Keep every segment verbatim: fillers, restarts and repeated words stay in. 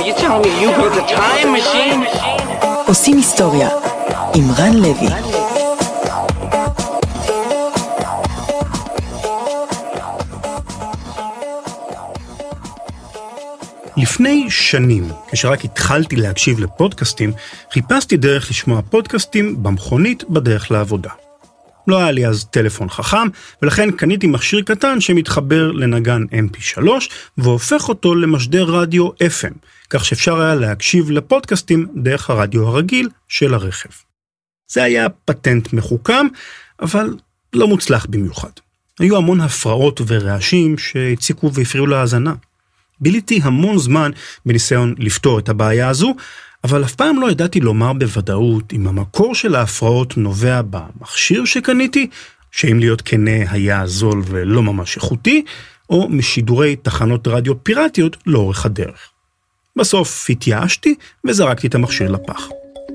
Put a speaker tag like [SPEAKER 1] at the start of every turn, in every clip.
[SPEAKER 1] you telling me you built a time machine?
[SPEAKER 2] עושים היסטוריה עם רן לוי.
[SPEAKER 3] לפני שנים, כשרק התחלתי להקשיב לפודקאסטים, חיפשתי דרך לשמוע פודקאסטים במכונית בדרך לעבודה. לא היה לי אז טלפון חכם, ולכן קניתי מכשיר קטן שמתחבר לנגן אם פי שלוש, והופך אותו למשדר רדיו אף אם, כך שאפשר היה להקשיב לפודקאסטים דרך הרדיו הרגיל של הרכב. זה היה פטנט מחוכם, אבל לא מוצלח במיוחד. היו המון הפרעות ורעשים שהציקו והפריעו להאזנה. ביליתי המון זמן בניסיון לפתור את הבעיה הזו, אבל אף פעם לא ידעתי לומר בוודאות אם המקור של ההפרעות נובע במכשיר שקניתי, שאם להיות כנה היה זול ולא ממש איכותי, או משידורי תחנות רדיו פיראטיות לאורך הדרך. בסוף התייאשתי וזרקתי את המכשיר לפח.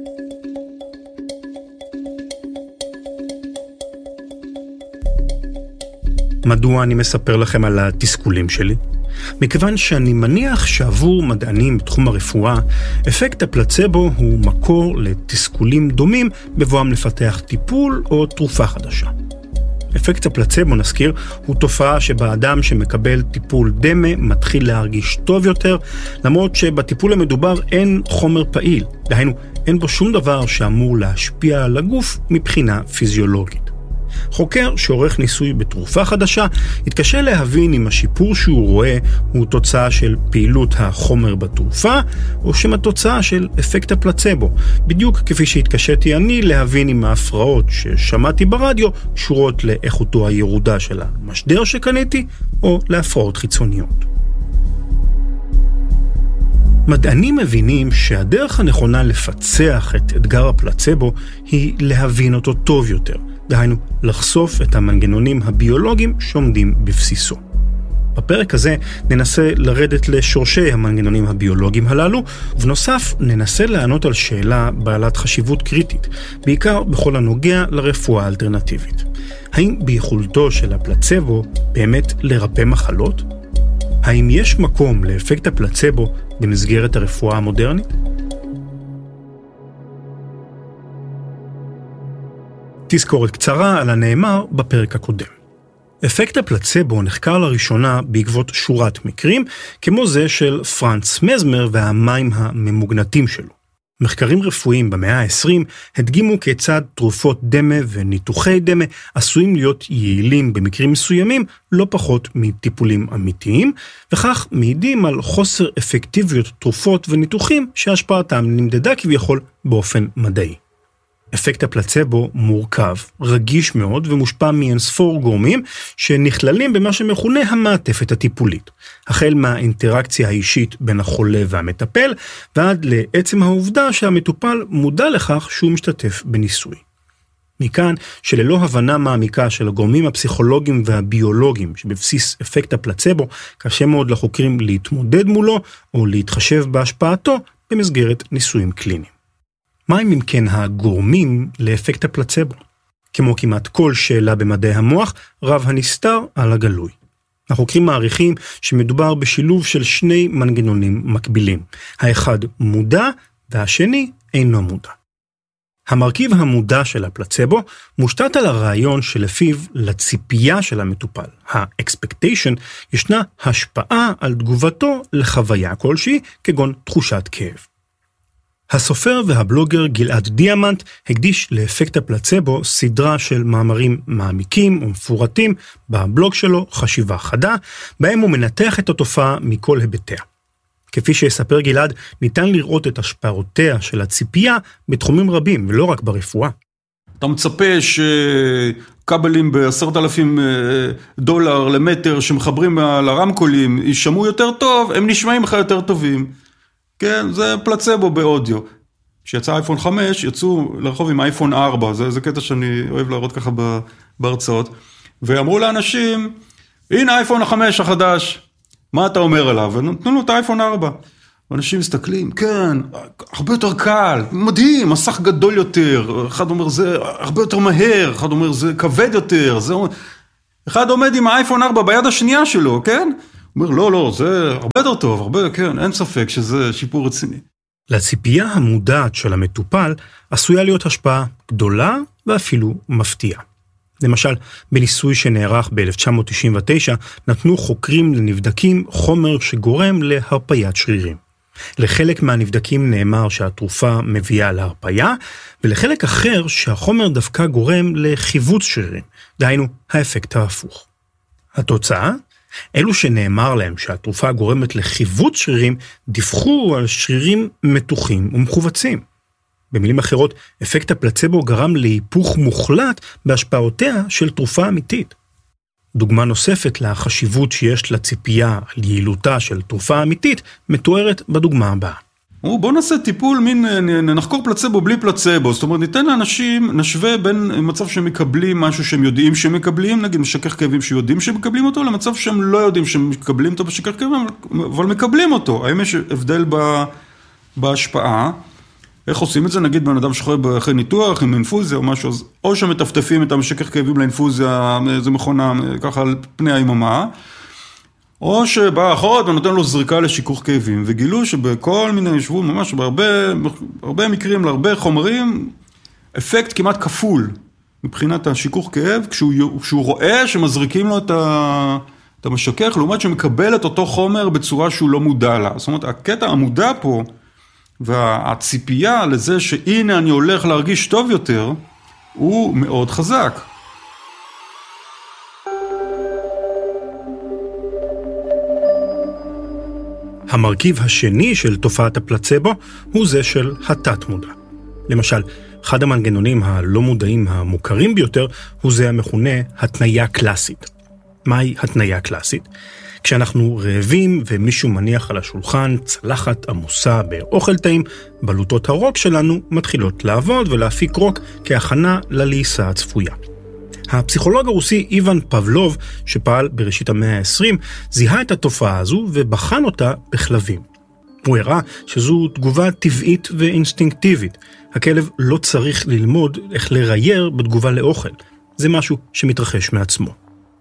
[SPEAKER 3] מדוע אני מספר לכם על התסכולים שלי? מכיוון שאני מניח שעבור מדענים בתחום הרפואה, אפקט הפלצבו הוא מקור לתסכולים דומים בבואם לפתח טיפול או תרופה חדשה. אפקט הפלצבו, נזכיר, הוא תופעה שבה אדם שמקבל טיפול דמה מתחיל להרגיש טוב יותר, למרות שבטיפול המדובר אין חומר פעיל, דהיינו אין בו שום דבר שאמור להשפיע על הגוף מבחינה פיזיולוגית. חוקר שעורך ניסוי בתרופה חדשה התקשה להבין אם השיפור שהוא רואה הוא תוצאה של פעילות החומר בתרופה או שם התוצאה של אפקט הפלצבו, בדיוק כפי שהתקשיתי אני להבין אם ההפרעות ששמעתי ברדיו קשורות לאיכותו הירודה של המשדר שקניתי או להפרעות חיצוניות. מדענים מבינים שהדרך הנכונה לפצח את אתגר הפלצבו היא להבין אותו טוב יותר, דהיינו לחשוף את המנגנונים הביולוגיים שעומדים בבסיסו. בפרק הזה ננסה לרדת לשורשי המנגנונים הביולוגיים הללו, ובנוסף ננסה לענות על שאלה בעלת חשיבות קריטית, בעיקר בכל הנוגע לרפואה האלטרנטיבית. האם ביכולתו של הפלצבו באמת לרפא מחלות? האם יש מקום לאפקט הפלצבו במסגרת הרפואה המודרנית? תזכורת קצרה על הנאמר בפרק הקודם. אפקט הפלצבו נחקר לראשונה בעקבות שורת מקרים, כמו זה של פרנץ מזמר והמים הממוגנטים שלו. מחקרים רפואיים במאה ה-עשרים הדגימו כיצד תרופות דמה וניתוחי דמה עשויים להיות יעילים במקרים מסוימים לא פחות מטיפולים אמיתיים, וכך מעידים על חוסר אפקטיביות תרופות וניתוחים שהשפעתם נמדדה כביכול באופן מדעי. אפקט הפלצבו מורכב, רגיש מאוד ומושפע מאינספור גורמים שנכללים במה שמכונה המעטפת הטיפולית, החל מהאינטראקציה האישית בין החולה והמטפל, ועד לעצם העובדה שהמטופל מודע לכך שהוא משתתף בניסוי. מכאן שללא הבנה מעמיקה של הגורמים הפסיכולוגיים והביולוגיים שבבסיס אפקט הפלצבו, קשה מאוד לחוקרים להתמודד מולו או להתחשב בהשפעתו במסגרת ניסויים קליניים. מהם אם כן הגורמים לאפקט הפלצבו? כמו כמעט כל שאלה במדעי המוח, רב הנסתר על הגלוי. החוקרים מעריכים שמדובר בשילוב של שני מנגנונים מקבילים. האחד מודע והשני אינו מודע. המרכיב המודע של הפלצבו מושתת על הרעיון שלפיו לציפייה של המטופל, ה-expectation, ישנה השפעה על תגובתו לחוויה כלשהי, כגון תחושת כאב. הסופר והבלוגר גלעד דיאמנט הקדיש לאפקט הפלצבו סדרה של מאמרים מעמיקים ומפורטים בבלוג שלו חשיבה חדה, בהם הוא מנתח את התופעה מכל היבטיה. כפי שיספר גלעד, ניתן לראות את השפעותיה של הציפייה בתחומים רבים ולא רק ברפואה.
[SPEAKER 4] אתה מצפה שכבלים בעשרת אלפים דולר למטר שמחברים לרמקולים יישמעו יותר טוב, הם נשמעים לך יותר טובים. כן, זה פלצבו באודיו. כשיצא אייפון חמש, יצאו לרחוב עם אייפון ארבע, זה, זה קטע שאני אוהב להראות ככה בהרצאות, ואמרו לאנשים, הנה אייפון החמש החדש, מה אתה אומר עליו? ונתנו לו את האייפון ארבע. ואנשים מסתכלים, כן, הרבה יותר קל, מדהים, מסך גדול יותר, אחד אומר זה הרבה יותר מהר, אחד אומר זה כבד יותר, זה... אחד עומד עם האייפון ארבע ביד השנייה שלו, כן? אומר, לא, לא, זה הרבה יותר טוב, הרבה, כן, אין ספק שזה שיפור רציני.
[SPEAKER 3] לציפייה המודעת של המטופל עשויה להיות השפעה גדולה ואפילו מפתיעה. למשל, בניסוי שנערך ב-אלף תשע מאות תשעים ותשע, נתנו חוקרים לנבדקים חומר שגורם להרפיית שרירים. לחלק מהנבדקים נאמר שהתרופה מביאה להרפיה, ולחלק אחר שהחומר דווקא גורם לחיווץ שרירים, דהיינו האפקט ההפוך. התוצאה? אלו שנאמר להם שהתרופה גורמת לחיווץ שרירים, דיווחו על שרירים מתוחים ומחובצים. במילים אחרות, אפקט הפלצבו גרם להיפוך מוחלט בהשפעותיה של תרופה אמיתית. דוגמה נוספת לחשיבות שיש לציפייה על יעילותה של תרופה אמיתית, מתוארת בדוגמה הבאה.
[SPEAKER 4] בוא נעשה טיפול, מין, נחקור פלצבו בלי פלצבו, זאת אומרת, ניתן לאנשים, נשווה בין מצב שהם מקבלים משהו שהם יודעים שהם מקבלים, נגיד משכך כאבים שיודעים שהם מקבלים אותו, למצב שהם לא יודעים שהם מקבלים אותו בשכך כאבים, אבל מקבלים אותו. האם יש הבדל ב, בהשפעה? איך עושים את זה? נגיד בן אדם שחורי אחרי ניתוח, עם אינפוזיה או משהו, אז או שמטפטפים את המשכך כאבים לאינפוזיה, זה מכונה ככה על פני היממה, או שבא אחות ונותן לו זריקה לשיקוך כאבים, וגילו שבכל מיני ישבו ממש בהרבה הרבה מקרים, להרבה חומרים, אפקט כמעט כפול מבחינת השיקוך כאב, כשהוא, כשהוא רואה שמזריקים לו את, ה, את המשכך, לעומת שמקבל את אותו חומר בצורה שהוא לא מודע לה. זאת אומרת, הקטע המודע פה, והציפייה לזה שהנה אני הולך להרגיש טוב יותר, הוא מאוד חזק.
[SPEAKER 3] המרכיב השני של תופעת הפלצבו הוא זה של התת מודע. למשל, אחד המנגנונים הלא מודעים המוכרים ביותר הוא זה המכונה התניה קלאסית. מהי התניה קלאסית? כשאנחנו רעבים ומישהו מניח על השולחן צלחת עמוסה באוכל טעים, בלוטות הרוק שלנו מתחילות לעבוד ולהפיק רוק כהכנה ללעיסה הצפויה. הפסיכולוג הרוסי איוון פבלוב, שפעל בראשית המאה ה-עשרים, זיהה את התופעה הזו ובחן אותה בכלבים. הוא הראה שזו תגובה טבעית ואינסטינקטיבית. הכלב לא צריך ללמוד איך לרייר בתגובה לאוכל. זה משהו שמתרחש מעצמו.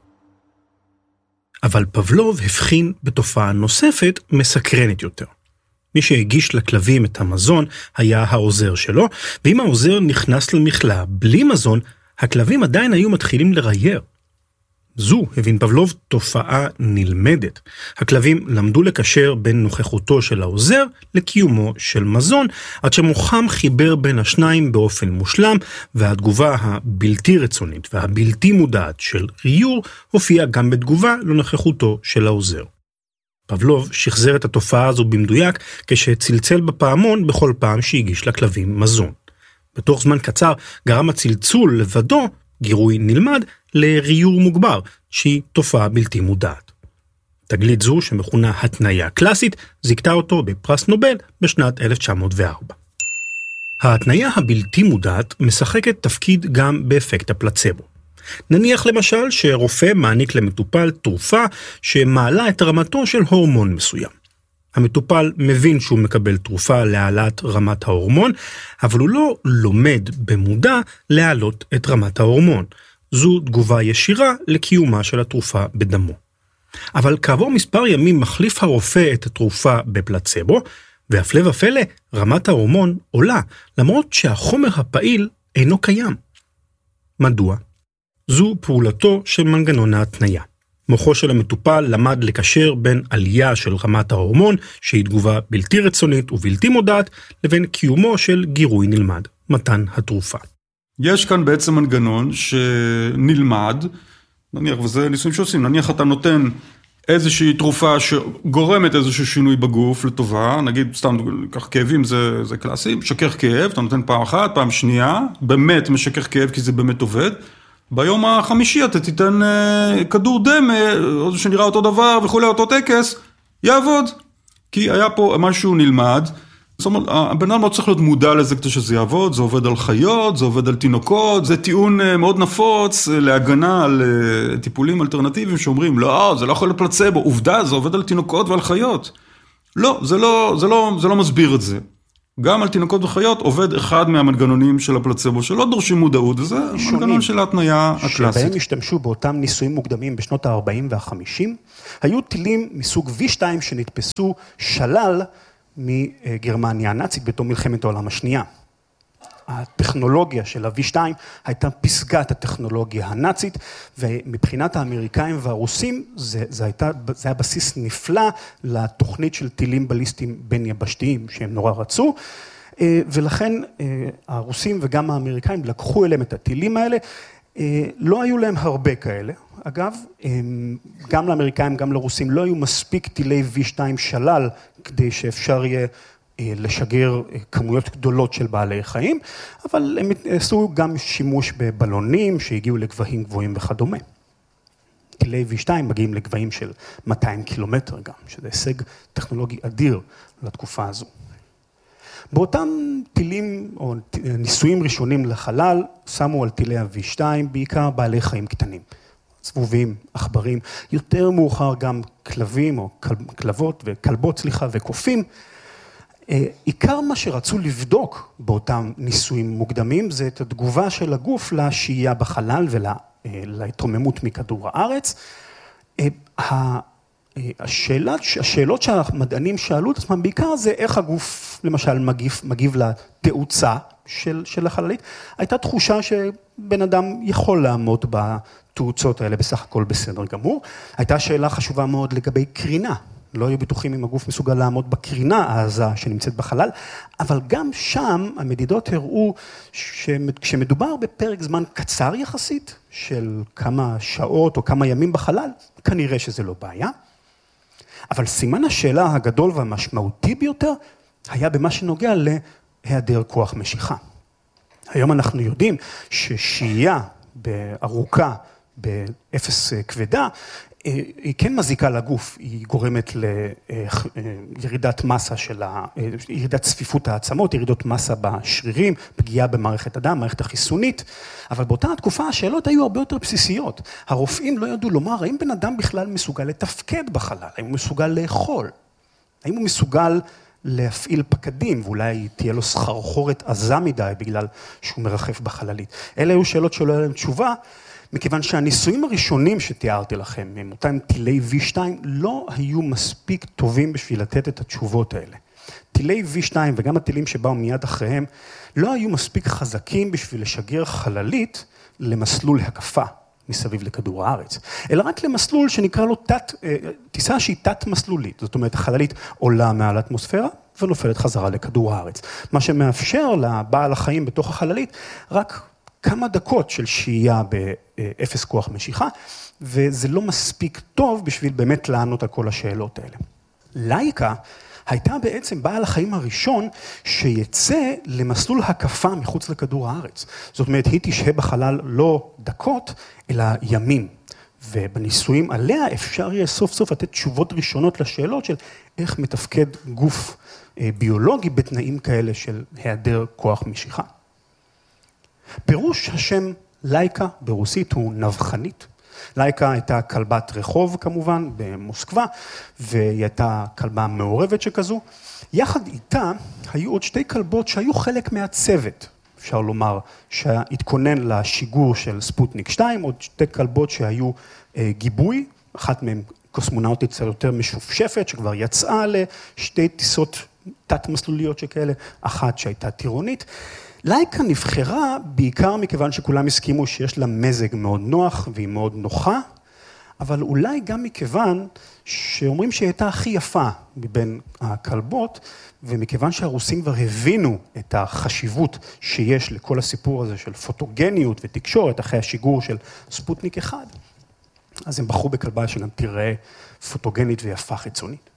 [SPEAKER 3] אבל פבלוב הבחין בתופעה נוספת מסקרנת יותר. מי שהגיש לכלבים את המזון היה העוזר שלו, ואם העוזר נכנס למכלה בלי מזון, הכלבים עדיין היו מתחילים לרייר. זו, הבין פבלוב, תופעה נלמדת. הכלבים למדו לקשר בין נוכחותו של העוזר לקיומו של מזון, עד שמוחם חיבר בין השניים באופן מושלם, והתגובה הבלתי רצונית והבלתי מודעת של ריור הופיעה גם בתגובה לנוכחותו של העוזר. פבלוב שחזר את התופעה הזו במדויק כשצלצל בפעמון בכל פעם שהגיש לכלבים מזון. בתוך זמן קצר גרם הצלצול לבדו, גירוי נלמד, לריור מוגבר, שהיא תופעה בלתי מודעת. תגלית זו, שמכונה התניה קלאסית, זיכתה אותו בפרס נובל בשנת אלף תשע מאות וארבע. ההתניה הבלתי מודעת משחקת תפקיד גם באפקט הפלצבו. נניח למשל שרופא מעניק למטופל תרופה שמעלה את רמתו של הורמון מסוים. המטופל מבין שהוא מקבל תרופה להעלאת רמת ההורמון, אבל הוא לא לומד במודע להעלות את רמת ההורמון. זו תגובה ישירה לקיומה של התרופה בדמו. אבל כעבור מספר ימים מחליף הרופא את התרופה בפלצבו, והפלא ופלא, רמת ההורמון עולה, למרות שהחומר הפעיל אינו קיים. מדוע? זו פעולתו של מנגנון ההתניה. מוחו של המטופל למד לקשר בין עלייה של רמת ההורמון, שהיא תגובה בלתי רצונית ובלתי מודעת, לבין קיומו של גירוי נלמד, מתן התרופה.
[SPEAKER 4] יש כאן בעצם מנגנון שנלמד, נניח, וזה ניסויים שעושים, נניח אתה נותן איזושהי תרופה שגורמת איזשהו שינוי בגוף לטובה, נגיד סתם כך כאבים זה, זה קלאסי, משכך כאב, אתה נותן פעם אחת, פעם שנייה, באמת משכך כאב כי זה באמת עובד, ביום החמישי אתה תיתן אה, כדור דם, אה, שנראה אותו דבר וכולי, אותו טקס, יעבוד. כי היה פה משהו נלמד, זאת אומרת, הבן אדם לא צריך להיות מודע לזה כדי שזה יעבוד, זה עובד על חיות, זה עובד על תינוקות, זה טיעון אה, מאוד נפוץ אה, להגנה על אה, טיפולים אלטרנטיביים שאומרים, לא, זה לא יכול להיות פלצבו, עובדה, זה עובד על תינוקות ועל חיות. לא, זה לא, זה לא, זה לא מסביר את זה. גם על תינוקות וחיות עובד אחד מהמנגנונים של הפלצבו, שלא דורשים מודעות, וזה המנגנון של ההתניה הקלאסית.
[SPEAKER 5] שבהם השתמשו באותם ניסויים מוקדמים בשנות ה-ארבעים וה-חמישים, היו טילים מסוג וי שתיים שנתפסו שלל מגרמניה הנאצית בתום מלחמת העולם השנייה. הטכנולוגיה של ה-וי שתיים הייתה פסגת הטכנולוגיה הנאצית, ומבחינת האמריקאים והרוסים זה, זה, הייתה, זה היה בסיס נפלא לתוכנית של טילים בליסטיים בין יבשתיים שהם נורא רצו, ולכן הרוסים וגם האמריקאים לקחו אליהם את הטילים האלה, לא היו להם הרבה כאלה, אגב, גם לאמריקאים גם לרוסים לא היו מספיק טילי וי שתיים שלל כדי שאפשר יהיה לשגר כמויות גדולות של בעלי חיים, אבל הם עשו גם שימוש בבלונים שהגיעו לגבהים גבוהים וכדומה. טילי וי שתיים מגיעים לגבהים של מאתיים קילומטר גם, שזה הישג טכנולוגי אדיר לתקופה הזו. באותם טילים או ניסויים ראשונים לחלל, שמו על טילי ה-וי שתיים בעיקר בעלי חיים קטנים, צבובים, עכברים, יותר מאוחר גם כלבים או כלבות וכלבות, סליחה, וקופים. עיקר מה שרצו לבדוק באותם ניסויים מוקדמים, זה את התגובה של הגוף לשהייה בחלל ולהתרוממות מכדור הארץ. השאלות, השאלות שהמדענים שאלו את עצמם בעיקר זה איך הגוף למשל מגיב, מגיב לתאוצה של, של החללית. הייתה תחושה שבן אדם יכול לעמוד בתאוצות האלה בסך הכל בסדר גמור. הייתה שאלה חשובה מאוד לגבי קרינה. לא היו בטוחים אם הגוף מסוגל לעמוד בקרינה העזה שנמצאת בחלל, אבל גם שם המדידות הראו שכשמדובר בפרק זמן קצר יחסית, של כמה שעות או כמה ימים בחלל, כנראה שזה לא בעיה. אבל סימן השאלה הגדול והמשמעותי ביותר, היה במה שנוגע להיעדר כוח משיכה. היום אנחנו יודעים ששהייה בארוכה, באפס כבדה, היא כן מזיקה לגוף, היא גורמת לירידת מסה של ה... ירידת צפיפות העצמות, ירידות מסה בשרירים, פגיעה במערכת הדם, מערכת החיסונית, אבל באותה התקופה השאלות היו הרבה יותר בסיסיות. הרופאים לא ידעו לומר, האם בן אדם בכלל מסוגל לתפקד בחלל, האם הוא מסוגל לאכול, האם הוא מסוגל להפעיל פקדים, ואולי תהיה לו סחרחורת עזה מדי בגלל שהוא מרחף בחללית. אלה היו שאלות שלא היה להם תשובה, מכיוון שהניסויים הראשונים שתיארתי לכם, עם אותם טילי וי שתיים, לא היו מספיק טובים בשביל לתת את התשובות האלה. טילי וי שתיים וגם הטילים שבאו מיד אחריהם, לא היו מספיק חזקים בשביל לשגר חללית למסלול הקפה מסביב לכדור הארץ, אלא רק למסלול שנקרא לו תת, טיסה שהיא תת-מסלולית, זאת אומרת, החללית עולה מעל האטמוספירה ונופלת חזרה לכדור הארץ. מה שמאפשר לבעל החיים בתוך החללית רק כמה דקות של שהייה באפס כוח משיכה, וזה לא מספיק טוב בשביל באמת לענות על כל השאלות האלה. לייקה הייתה בעצם בעל החיים הראשון שיצא למסלול הקפה מחוץ לכדור הארץ. זאת אומרת, היא תשהה בחלל לא דקות, אלא ימים. ובניסויים עליה אפשר יהיה סוף סוף לתת תשובות ראשונות לשאלות של איך מתפקד גוף ביולוגי בתנאים כאלה של היעדר כוח משיכה. פירוש השם לייקה ברוסית הוא נבחנית. לייקה הייתה כלבת רחוב כמובן במוסקבה, והיא הייתה כלבה מעורבת שכזו. יחד איתה היו עוד שתי כלבות שהיו חלק מהצוות, אפשר לומר, שהתכונן לשיגור של ספוטניק שתיים, עוד שתי כלבות שהיו אה, גיבוי, אחת מהן קוסמונאוטית קצת יותר משופשפת, שכבר יצאה לשתי טיסות תת-מסלוליות שכאלה, אחת שהייתה טירונית. לייקה נבחרה בעיקר מכיוון שכולם הסכימו שיש לה מזג מאוד נוח והיא מאוד נוחה, אבל אולי גם מכיוון שאומרים שהיא הייתה הכי יפה מבין הכלבות, ומכיוון שהרוסים כבר הבינו את החשיבות שיש לכל הסיפור הזה של פוטוגניות ותקשורת אחרי השיגור של ספוטניק אחד, אז הם בחרו בכלבה שגם תראה פוטוגנית ויפה חיצונית.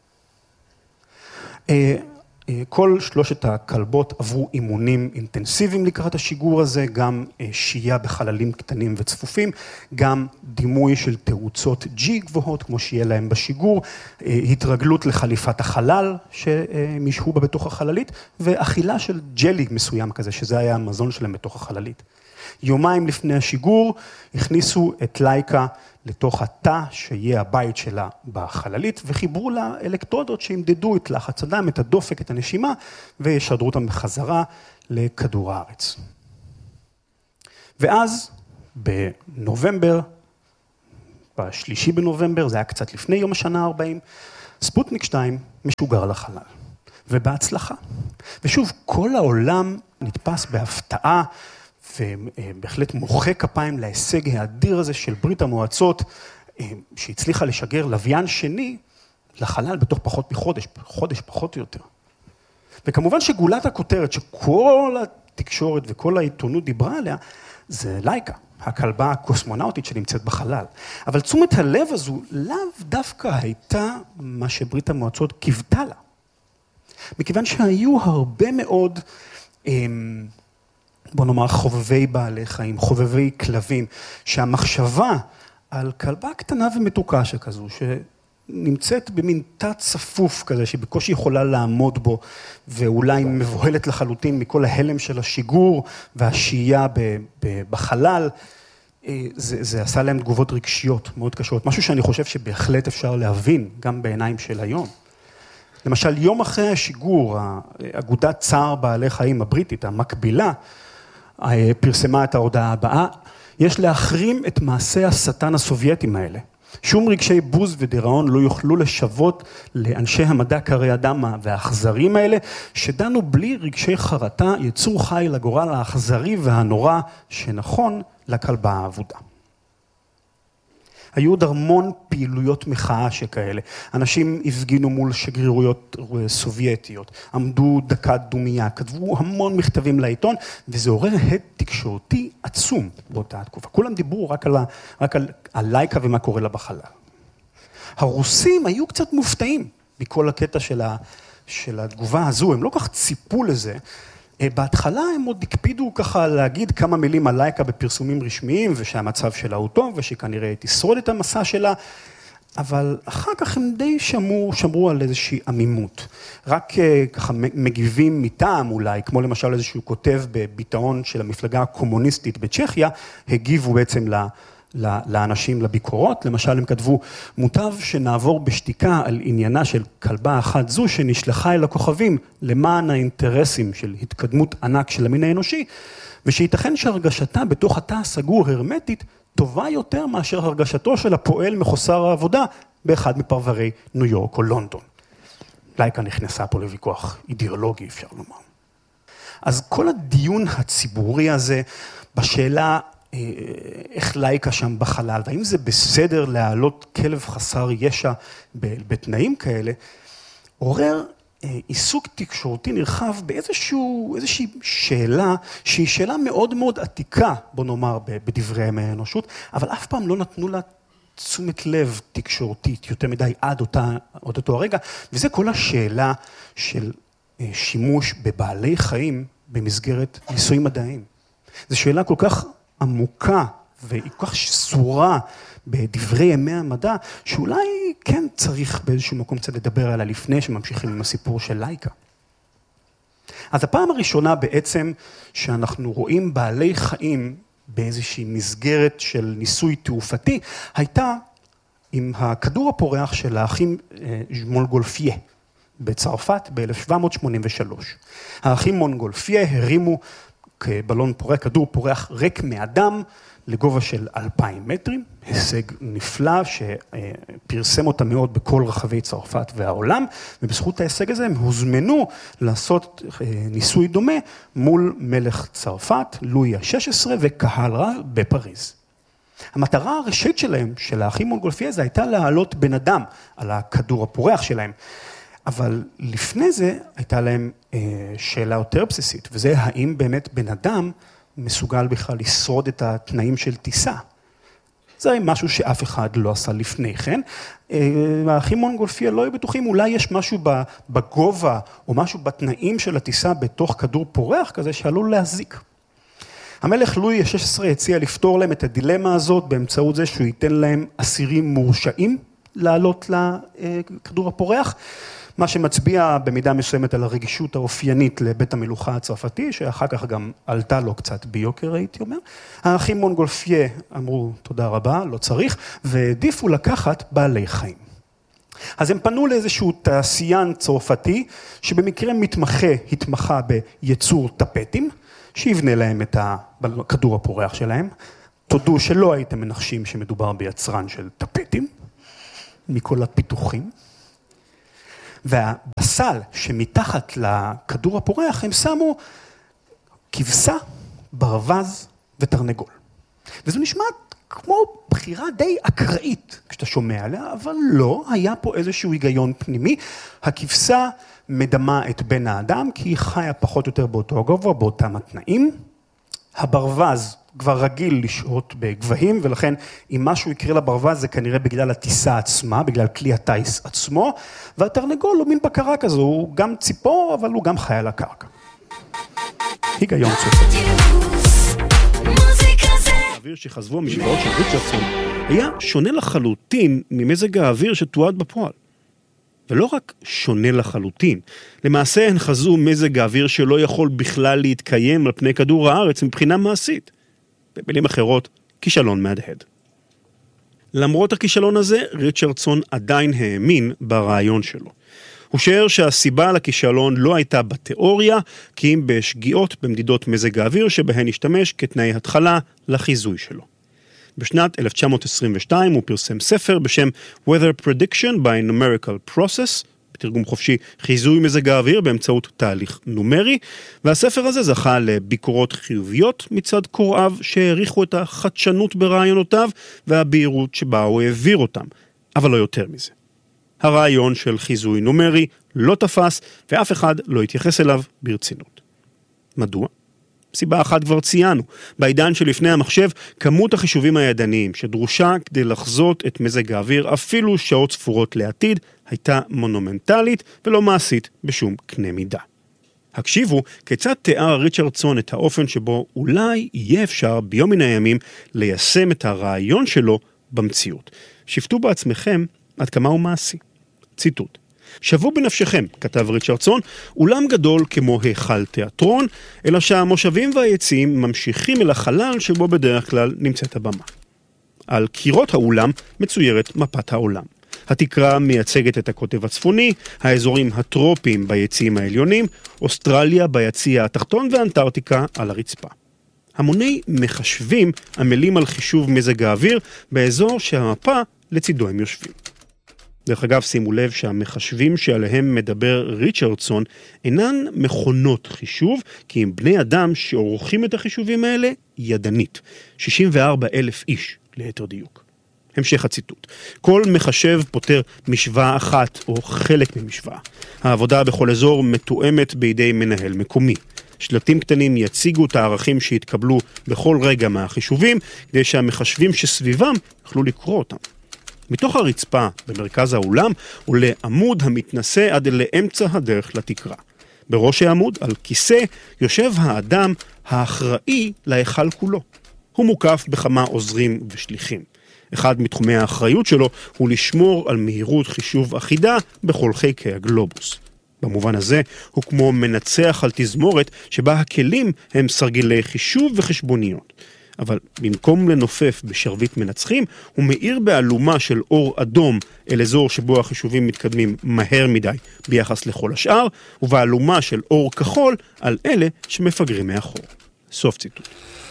[SPEAKER 5] כל שלושת הכלבות עברו אימונים אינטנסיביים לקראת השיגור הזה, גם שהייה בחללים קטנים וצפופים, גם דימוי של תאוצות G גבוהות, כמו שיהיה להם בשיגור, התרגלות לחליפת החלל שהם ישהו בה בתוך החללית, ואכילה של ג'לי מסוים כזה, שזה היה המזון שלהם בתוך החללית. יומיים לפני השיגור, הכניסו את לייקה לתוך התא שיהיה הבית שלה בחללית, וחיברו לה אלקטרודות שימדדו את לחץ הדם, את הדופק, את הנשימה, וישדרו אותם בחזרה לכדור הארץ. ואז, בנובמבר, בשלישי בנובמבר, זה היה קצת לפני יום השנה ה-ארבעים, ספוטניק שתיים משוגר לחלל, ובהצלחה. ושוב, כל העולם נתפס בהפתעה, ובהחלט מוחא כפיים להישג האדיר הזה של ברית המועצות, שהצליחה לשגר לוויין שני לחלל בתוך פחות מחודש, חודש פחות או יותר. וכמובן שגולת הכותרת שכל התקשורת וכל העיתונות דיברה עליה, זה לייקה, הכלבה הקוסמונאוטית שנמצאת בחלל. אבל תשומת הלב הזו לאו דווקא הייתה מה שברית המועצות קיוותה לה. מכיוון שהיו הרבה מאוד, בוא נאמר, חובבי בעלי חיים, חובבי כלבים, שהמחשבה על כלבה קטנה ומתוקה שכזו, שנמצאת במין תא צפוף כזה, שבקושי יכולה לעמוד בו, ואולי מבוהלת לחלוטין מכל ההלם של השיגור והשהייה בחלל, זה, זה עשה להם תגובות רגשיות מאוד קשות, משהו שאני חושב שבהחלט אפשר להבין, גם בעיניים של היום. למשל, יום אחרי השיגור, אגודת צער בעלי חיים הבריטית, המקבילה, פרסמה את ההודעה הבאה, יש להחרים את מעשי השטן הסובייטים האלה. שום רגשי בוז ודיראון לא יוכלו לשוות לאנשי המדע קרי אדם והאכזרים האלה, שדנו בלי רגשי חרטה, יצור חי לגורל האכזרי והנורא שנכון לכלבה העבודה. היו עוד המון פעילויות מחאה שכאלה. אנשים הפגינו מול שגרירויות סובייטיות, עמדו דקת דומייה, כתבו המון מכתבים לעיתון, וזה עורר הד תקשורתי עצום באותה התקופה. כולם דיברו רק על, רק על, על לייקה ומה קורה לה בחלל. הרוסים היו קצת מופתעים מכל הקטע של, ה, של התגובה הזו, הם לא כך ציפו לזה, בהתחלה הם עוד הקפידו ככה להגיד כמה מילים על לייקה בפרסומים רשמיים, ושהמצב שלה הוא טוב, ושכנראה תשרוד את המסע שלה, אבל אחר כך הם די שמרו, שמרו על איזושהי עמימות. רק ככה מגיבים מטעם אולי, כמו למשל איזשהו כותב בביטאון של המפלגה הקומוניסטית בצ'כיה, הגיבו בעצם ל... לאנשים לביקורות, למשל הם כתבו, מוטב שנעבור בשתיקה על עניינה של כלבה אחת זו שנשלחה אל הכוכבים למען האינטרסים של התקדמות ענק של המין האנושי, ושייתכן שהרגשתה בתוך התא הסגור הרמטית טובה יותר מאשר הרגשתו של הפועל מחוסר העבודה באחד מפרברי ניו יורק או לונדון. לייקה נכנסה פה לוויכוח אידיאולוגי, אפשר לומר. אז כל הדיון הציבורי הזה בשאלה איך לייקה שם בחלל, והאם זה בסדר להעלות כלב חסר ישע בתנאים כאלה, עורר עיסוק תקשורתי נרחב באיזשהו, איזושהי שאלה, שהיא שאלה מאוד מאוד עתיקה, בוא נאמר, בדברי ימי האנושות, אבל אף פעם לא נתנו לה תשומת לב תקשורתית יותר מדי עד אותה, עד אותו הרגע, וזה כל השאלה של שימוש בבעלי חיים במסגרת ניסויים מדעיים. זו שאלה כל כך עמוקה והיא כל כך שסורה בדברי ימי המדע, שאולי כן צריך באיזשהו מקום קצת לדבר עליה לפני שממשיכים עם הסיפור של לייקה. אז הפעם הראשונה בעצם שאנחנו רואים בעלי חיים באיזושהי מסגרת של ניסוי תעופתי, הייתה עם הכדור הפורח של האחים מונגולפיה בצרפת ב-אלף שבע מאות שמונים ושלוש. האחים מונגולפיה הרימו כבלון פורח, כדור פורח ריק מאדם לגובה של אלפיים מטרים, הישג נפלא שפרסם אותה מאוד בכל רחבי צרפת והעולם, ובזכות ההישג הזה הם הוזמנו לעשות ניסוי דומה מול מלך צרפת, לואי ה-שש עשרה וקהל רב בפריז. המטרה הראשית שלהם, של האחים מונגולפיה, זה הייתה להעלות בן אדם על הכדור הפורח שלהם, אבל לפני זה הייתה להם שאלה יותר בסיסית, וזה האם באמת בן אדם מסוגל בכלל לשרוד את התנאים של טיסה. זה משהו שאף אחד לא עשה לפני כן. האחים מונגולפיה לא היו בטוחים, אולי יש משהו בגובה או משהו בתנאים של הטיסה בתוך כדור פורח כזה שעלול להזיק. המלך לואי ה-שש עשרה הציע לפתור להם את הדילמה הזאת באמצעות זה שהוא ייתן להם אסירים מורשעים לעלות לכדור הפורח, מה שמצביע במידה מסוימת על הרגישות האופיינית לבית המלוכה הצרפתי, שאחר כך גם עלתה לו קצת ביוקר, הייתי אומר. האחים מונגולפיה אמרו תודה רבה, לא צריך, והעדיפו לקחת בעלי חיים. אז הם פנו לאיזשהו תעשיין צרפתי, שבמקרה מתמחה, התמחה ביצור טפטים, שיבנה להם את הכדור הפורח שלהם. תודו שלא הייתם מנחשים שמדובר ביצרן של טפטים, מכל הפיתוחים. ובסל שמתחת לכדור הפורח הם שמו כבשה, ברווז ותרנגול. וזו נשמעת כמו בחירה די אקראית כשאתה שומע עליה, אבל לא, היה פה איזשהו היגיון פנימי. הכבשה מדמה את בן האדם, כי היא חיה פחות או יותר באותו הגובה, באותם התנאים. הברווז כבר רגיל לשהות בגבהים, ולכן אם משהו יקרה לברווז זה כנראה בגלל הטיסה עצמה, בגלל כלי הטייס עצמו, והתרנגול הוא מין בקרה כזו, הוא גם ציפור, אבל הוא גם חי על הקרקע. היגיון צרפתי.
[SPEAKER 3] האוויר שחזבו המשוואות של ריצ'רדסון היה שונה לחלוטין ממזג האוויר שתועד בפועל. ולא רק שונה לחלוטין, למעשה הן חזו מזג האוויר שלא יכול בכלל להתקיים על פני כדור הארץ מבחינה מעשית. במילים אחרות, כישלון מהדהד. למרות הכישלון הזה, ריצ'רדסון עדיין האמין ברעיון שלו. הוא שער שהסיבה לכישלון לא הייתה בתיאוריה, כי אם בשגיאות במדידות מזג האוויר שבהן השתמש כתנאי התחלה לחיזוי שלו. בשנת אלף תשע מאות עשרים ושתיים הוא פרסם ספר בשם Weather Prediction by Numerical Process, בתרגום חופשי חיזוי מזג האוויר באמצעות תהליך נומרי, והספר הזה זכה לביקורות חיוביות מצד קוראיו שהעריכו את החדשנות ברעיונותיו והבהירות שבה הוא העביר אותם, אבל לא יותר מזה. הרעיון של חיזוי נומרי לא תפס ואף אחד לא התייחס אליו ברצינות. מדוע? סיבה אחת כבר ציינו. בעידן שלפני המחשב, כמות החישובים הידניים שדרושה כדי לחזות את מזג האוויר אפילו שעות ספורות לעתיד, הייתה מונומנטלית ולא מעשית בשום קנה מידה. הקשיבו כיצד תיאר ריצ'רדסון את האופן שבו אולי יהיה אפשר ביום מן הימים ליישם את הרעיון שלו במציאות. שפטו בעצמכם עד כמה הוא מעשי. ציטוט. שוו בנפשכם, כתב ריצ'רדסון, אולם גדול כמו היכל תיאטרון, אלא שהמושבים והיציעים ממשיכים אל החלל שבו בדרך כלל נמצאת הבמה. על קירות האולם מצוירת מפת העולם. התקרה מייצגת את הקוטב הצפוני, האזורים הטרופיים ביציעים העליונים, אוסטרליה ביציע התחתון ואנטארקטיקה על הרצפה. המוני מחשבים עמלים על חישוב מזג האוויר באזור שהמפה לצידו הם יושבים. דרך אגב, שימו לב שהמחשבים שעליהם מדבר ריצ'רדסון אינן מכונות חישוב, כי הם בני אדם שעורכים את החישובים האלה ידנית. שישים וארבעה אלף איש, ליתר דיוק. המשך הציטוט. כל מחשב פותר משוואה אחת או חלק ממשוואה. העבודה בכל אזור מתואמת בידי מנהל מקומי. שלטים קטנים יציגו את הערכים שהתקבלו בכל רגע מהחישובים, כדי שהמחשבים שסביבם יוכלו לקרוא אותם. מתוך הרצפה במרכז האולם עולה עמוד המתנסה עד לאמצע הדרך לתקרה. בראש העמוד, על כיסא, יושב האדם האחראי להיכל כולו. הוא מוקף בכמה עוזרים ושליחים. אחד מתחומי האחריות שלו הוא לשמור על מהירות חישוב אחידה בכל חלקי הגלובוס. במובן הזה הוא כמו מנצח על תזמורת שבה הכלים הם סרגילי חישוב וחשבוניות. אבל במקום לנופף בשרביט מנצחים, הוא מאיר באלומה של אור אדום אל אזור שבו החישובים מתקדמים מהר מדי ביחס לכל השאר, ובאלומה של אור כחול על אלה שמפגרים מאחור. סוף ציטוט.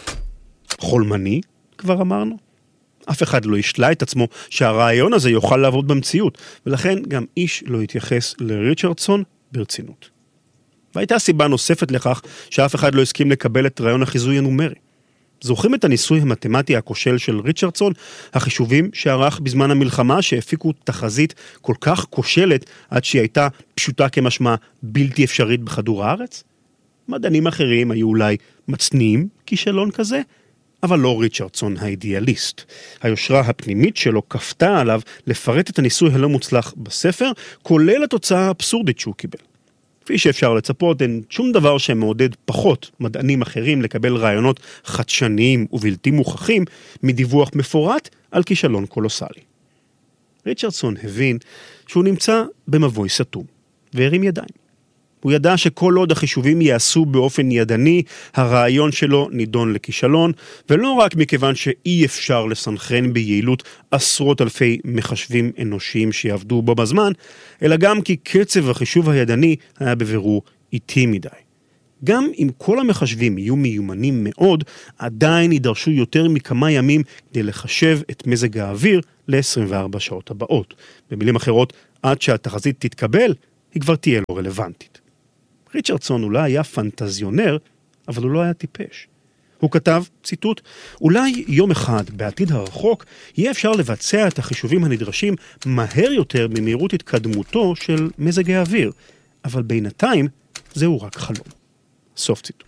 [SPEAKER 3] חולמני, כבר אמרנו. אף אחד לא ישלה את עצמו שהרעיון הזה יוכל לעבוד במציאות, ולכן גם איש לא יתייחס לריצ'רדסון ברצינות. והייתה סיבה נוספת לכך שאף אחד לא הסכים לקבל את רעיון החיזוי הנומרי. זוכרים את הניסוי המתמטי הכושל של ריצ'רדסון, החישובים שערך בזמן המלחמה שהפיקו תחזית כל כך כושלת עד שהיא הייתה פשוטה כמשמע בלתי אפשרית בכדור הארץ? מדענים אחרים היו אולי מצניעים כישלון כזה, אבל לא ריצ'רדסון האידיאליסט. היושרה הפנימית שלו כפתה עליו לפרט את הניסוי הלא מוצלח בספר, כולל התוצאה האבסורדית שהוא קיבל. כפי שאפשר לצפות, אין שום דבר שמעודד פחות מדענים אחרים לקבל רעיונות חדשניים ובלתי מוכחים מדיווח מפורט על כישלון קולוסלי. ריצ'רדסון הבין שהוא נמצא במבוי סתום.
[SPEAKER 5] והרים ידיים. הוא ידע שכל עוד החישובים יעשו באופן ידני, הרעיון שלו נידון לכישלון, ולא רק מכיוון שאי אפשר לסנכרן ביעילות עשרות אלפי מחשבים אנושיים שיעבדו בו בזמן, אלא גם כי קצב החישוב הידני היה בבירור איטי מדי. גם אם כל המחשבים יהיו מיומנים מאוד, עדיין יידרשו יותר מכמה ימים כדי לחשב את מזג האוויר ל-עשרים וארבע שעות הבאות. במילים אחרות, עד שהתחזית תתקבל, היא כבר תהיה לא רלוונטית. ריצ'רדסון אולי היה פנטזיונר, אבל הוא לא היה טיפש. הוא כתב, ציטוט, אולי יום אחד בעתיד הרחוק יהיה אפשר לבצע את החישובים הנדרשים מהר יותר ממהירות התקדמותו של מזג האוויר, אבל בינתיים זהו רק חלום. סוף ציטוט.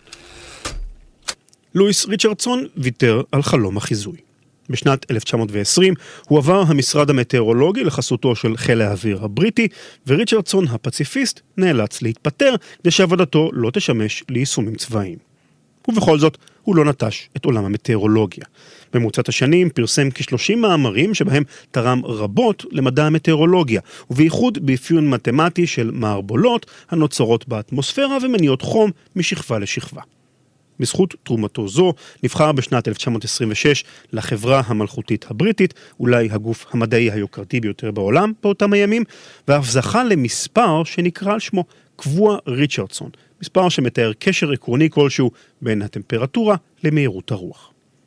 [SPEAKER 5] לואיס ריצ'רדסון ויתר על חלום החיזוי. בשנת אלף תשע מאות ועשרים הוא עבר המשרד המטאורולוגי לחסותו של חיל האוויר הבריטי, וריצ'רדסון הפציפיסט נאלץ להתפטר כדי שעבודתו לא תשמש ליישומים צבאיים. ובכל זאת הוא לא נטש את עולם המטאורולוגיה. במרוצת השנים פרסם כשלושים מאמרים שבהם תרם רבות למדע המטאורולוגיה, ובייחוד באפיון מתמטי של מערבולות הנוצרות באטמוספירה ומניעות חום משכבה לשכבה. בזכות תרומתו זו נבחר בשנת אלף תשע מאות עשרים ושש לחברה המלכותית הבריטית, אולי הגוף המדעי היוקרתי ביותר בעולם באותם הימים, ואף זכה למספר שנקרא על שמו קבוע ריצ'רדסון, מספר שמתאר קשר עקרוני כלשהו בין הטמפרטורה למהירות הרוח.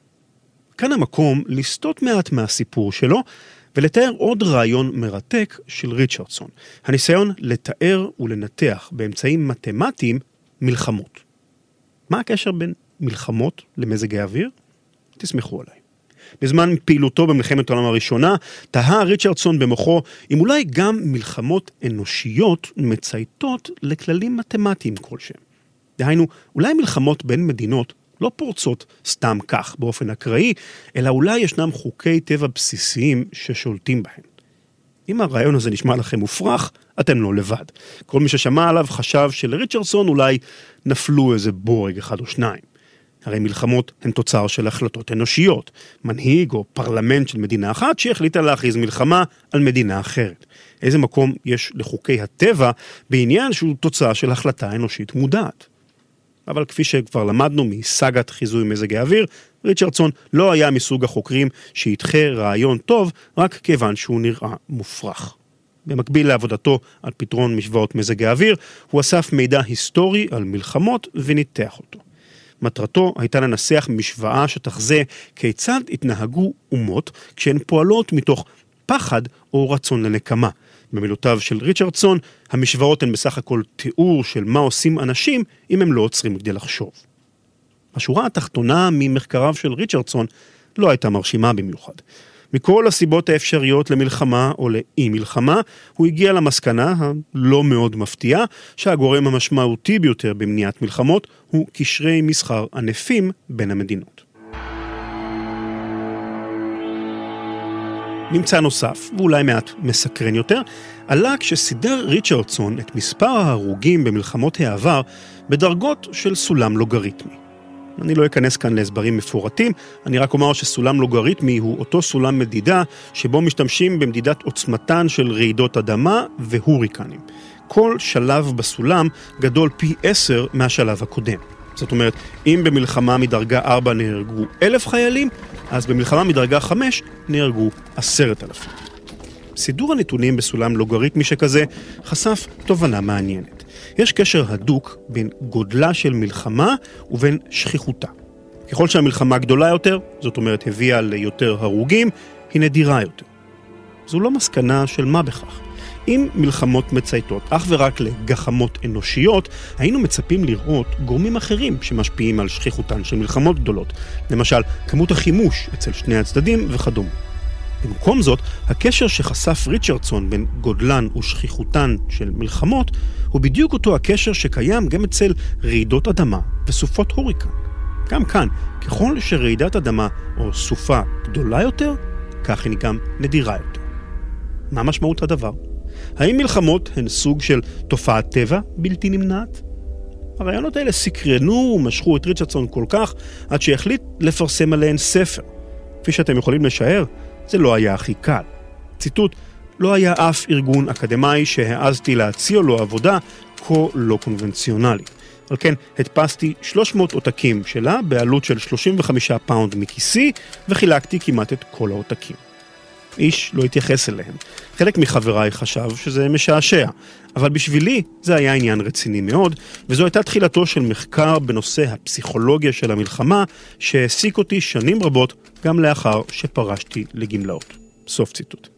[SPEAKER 5] כאן המקום לסטות מעט מהסיפור שלו ולתאר עוד רעיון מרתק של ריצ'רדסון, הניסיון לתאר ולנתח באמצעים מתמטיים מלחמות. מה הקשר בין מלחמות למזג האוויר? תסמכו עליי. בזמן פעילותו במלחמת העולם הראשונה, תהה ריצ'רדסון במוחו אם אולי גם מלחמות אנושיות מצייתות לכללים מתמטיים כלשהם. דהיינו, אולי מלחמות בין מדינות לא פורצות סתם כך באופן אקראי, אלא אולי ישנם חוקי טבע בסיסיים ששולטים בהן. אם הרעיון הזה נשמע לכם מופרך, אתם לא לבד. כל מי ששמע עליו חשב שלריצ'רדסון אולי נפלו איזה בורג אחד או שניים. הרי מלחמות הן תוצר של החלטות אנושיות, מנהיג או פרלמנט של מדינה אחת שהחליטה להכריז מלחמה על מדינה אחרת. איזה מקום יש לחוקי הטבע בעניין שהוא תוצאה של החלטה אנושית מודעת. אבל כפי שכבר למדנו מסגת חיזוי מזג האוויר, ריצ'רדסון לא היה מסוג החוקרים שידחה רעיון טוב רק כיוון שהוא נראה מופרך. במקביל לעבודתו על פתרון משוואות מזג האוויר, הוא אסף מידע היסטורי על מלחמות וניתח אותו. מטרתו הייתה לנסח משוואה שתחזה כיצד התנהגו אומות כשהן פועלות מתוך פחד או רצון לנקמה. במילותיו של ריצ'רדסון, המשוואות הן בסך הכל תיאור של מה עושים אנשים אם הם לא עוצרים כדי לחשוב. השורה התחתונה ממחקריו של ריצ'רדסון לא הייתה מרשימה במיוחד. מכל הסיבות האפשריות למלחמה או לאי מלחמה, הוא הגיע למסקנה הלא מאוד מפתיעה שהגורם המשמעותי ביותר במניעת מלחמות הוא קשרי מסחר ענפים בין המדינות. ממצא נוסף, ואולי מעט מסקרן יותר, עלה כשסידר ריצ'רדסון את מספר ההרוגים במלחמות העבר בדרגות של סולם לוגריתמי. אני לא אכנס כאן להסברים מפורטים, אני רק אומר שסולם לוגריתמי הוא אותו סולם מדידה שבו משתמשים במדידת עוצמתן של רעידות אדמה והוריקנים. כל שלב בסולם גדול פי עשר מהשלב הקודם. זאת אומרת, אם במלחמה מדרגה ארבע נהרגו אלף חיילים, אז במלחמה מדרגה חמש נהרגו עשרת אלפים. סידור הנתונים בסולם לוגריתמי שכזה חשף תובנה מעניינת. יש קשר הדוק בין גודלה של מלחמה ובין שכיחותה. ככל שהמלחמה גדולה יותר, זאת אומרת הביאה ליותר הרוגים, היא נדירה יותר. זו לא מסקנה של מה בכך. אם מלחמות מצייתות אך ורק לגחמות אנושיות, היינו מצפים לראות גורמים אחרים שמשפיעים על שכיחותן של מלחמות גדולות, למשל כמות החימוש אצל שני הצדדים וכדומה. במקום זאת, הקשר שחשף ריצ'רדסון בין גודלן ושכיחותן של מלחמות, הוא בדיוק אותו הקשר שקיים גם אצל רעידות אדמה וסופות הוריקן. גם כאן, ככל שרעידת אדמה או סופה גדולה יותר, כך היא גם נדירה יותר. מה משמעות הדבר? האם מלחמות הן סוג של תופעת טבע בלתי נמנעת? הרעיונות האלה סקרנו ומשכו את ריצ'רדסון כל כך עד שהחליט לפרסם עליהן ספר. כפי שאתם יכולים לשער, זה לא היה הכי קל. ציטוט, לא היה אף ארגון אקדמי שהעזתי להציע לו עבודה כה לא קונבנציונלית. על כן הדפסתי שלוש מאות עותקים שלה בעלות של שלושים וחמישה פאונד מכיסי, וחילקתי כמעט את כל העותקים. איש לא התייחס אליהם. חלק מחבריי חשב שזה משעשע, אבל בשבילי זה היה עניין רציני מאוד, וזו הייתה תחילתו של מחקר בנושא הפסיכולוגיה של המלחמה, שהעסיק אותי שנים רבות גם לאחר שפרשתי לגמלאות. סוף ציטוט.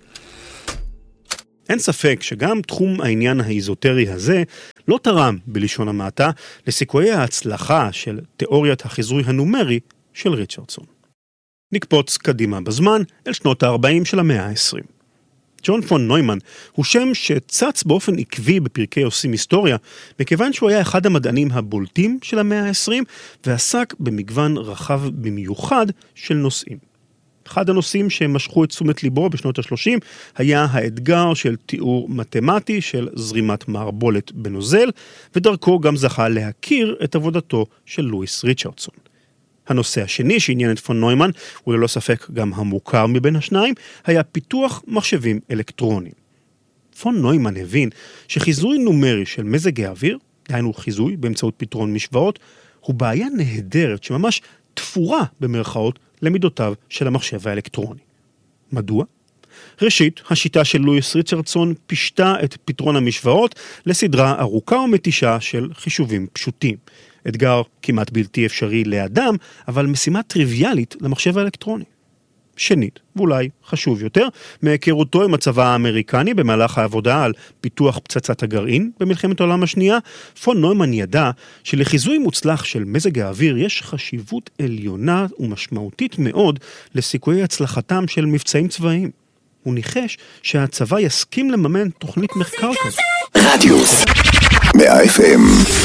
[SPEAKER 5] אין ספק שגם תחום העניין האיזוטרי הזה לא תרם בלשון המעטה לסיכויי ההצלחה של תיאוריית החיזוי הנומרי של ריצ'רדסון. נקפוץ קדימה בזמן אל שנות ה-ארבעים של המאה ה-עשרים. ג'ון פון נוימן הוא שם שצץ באופן עקבי בפרקי עושים היסטוריה, מכיוון שהוא היה אחד המדענים הבולטים של המאה ה-עשרים, ועסק במגוון רחב במיוחד של נושאים. אחד הנושאים שמשכו את תשומת ליבו בשנות ה-שלושים היה האתגר של תיאור מתמטי של זרימת מערבולת בנוזל, ודרכו גם זכה להכיר את עבודתו של לואיס ריצ'רדסון. הנושא השני שעניין את פון נוימן, וללא ספק גם המוכר מבין השניים, היה פיתוח מחשבים אלקטרוניים. פון נוימן הבין שחיזוי נומרי של מזג האוויר, דהיינו חיזוי באמצעות פתרון משוואות, הוא בעיה נהדרת שממש תפורה במרכאות למידותיו של המחשב האלקטרוני. מדוע? ראשית, השיטה של לואיס ריצ'רדסון פישטה את פתרון המשוואות לסדרה ארוכה ומתישה של חישובים פשוטים. אתגר כמעט בלתי אפשרי לאדם, אבל משימה טריוויאלית למחשב האלקטרוני. שנית, ואולי חשוב יותר, מהיכרותו עם הצבא האמריקני במהלך העבודה על פיתוח פצצת הגרעין במלחמת העולם השנייה, פון נוימן ידע שלחיזוי מוצלח של מזג האוויר יש חשיבות עליונה ומשמעותית מאוד לסיכויי הצלחתם של מבצעים צבאיים. הוא ניחש שהצבא יסכים לממן תוכנית מחקר כזאת.
[SPEAKER 6] רדיוס מאה אף אם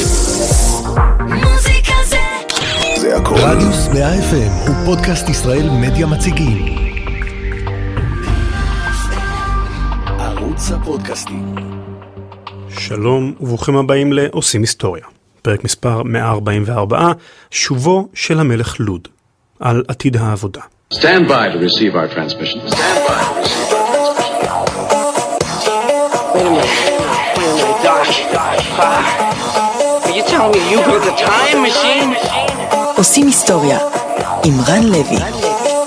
[SPEAKER 6] זה הכל.
[SPEAKER 7] רדיוס מאה אף אם הוא פודקאסט ישראל מדיה מציגים. ערוץ הפודקאסטים.
[SPEAKER 3] שלום וברוכים הבאים לעושים היסטוריה. פרק מספר מאה ארבעים וארבע, שובו של המלך לוד, על עתיד העבודה.
[SPEAKER 8] Stand by to receive our transmission. Stand by to receive our transmission.
[SPEAKER 1] Wait a minute. Wait a minute, Doc. Are you telling me you built a time machine?
[SPEAKER 2] עושים היסטוריה עם רן לוי.